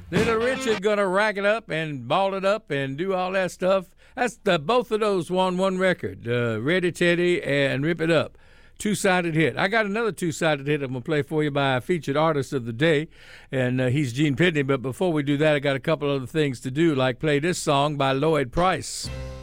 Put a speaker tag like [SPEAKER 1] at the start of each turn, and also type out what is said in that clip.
[SPEAKER 1] Little Richard gonna rack it up and ball it up and do all that stuff. That's both of those won one record, Ready Teddy and Rip It Up. Two-sided hit. I got another two-sided hit I'm going to play for you by a featured artist of the day, and he's Gene Pitney. But before we do that, I got a couple other things to do, like play this song by Lloyd Price.